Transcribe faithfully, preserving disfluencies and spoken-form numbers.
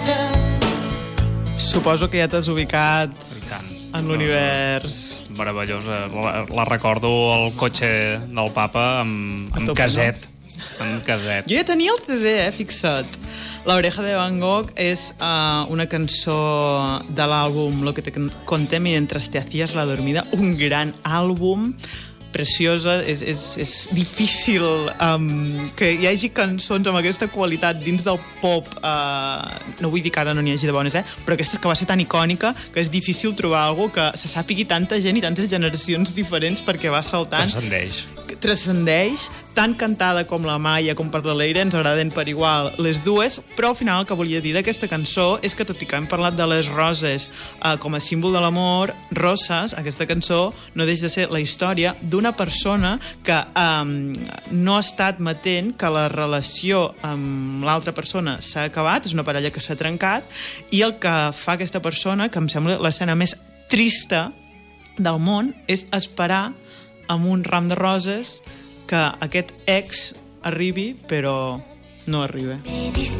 Suposo que ja t'has ubicat en l'univers. Meravellosa. La, la recordo al cotxe del papa amb, amb caset. Amb caset. Jo ja tenia el C D, eh, fixa't. La oreja de Van Gogh és uh, una cançó de l'àlbum Lo que te conté mientras te hacías la dormida, un gran àlbum, preciosa, és, és, és difícil um, que hi hagi cançons amb aquesta qualitat dins del pop, uh, no vull dir que ara no n'hi hagi de bones, eh? Però aquesta que va ser tan icònica que és difícil trobar alguna que se sàpigui tanta gent i tantes generacions diferents perquè va saltant. Transcendeix. Transcendeix, tant cantada com la Maia com per la Leire, ens agraden per igual les dues, però al final el que volia dir d'aquesta cançó és que tot i que hem parlat de les roses uh, com a símbol de l'amor, Roses, aquesta cançó, no deixa de ser la història d'una persona que um, no ha estat matent que la relació amb l'altra persona s'ha acabat, és una parella que s'ha trencat, i el que fa aquesta persona, que em sembla l'escena més trista del món, és esperar amb un ram de roses que aquest ex arribi, però no arriba.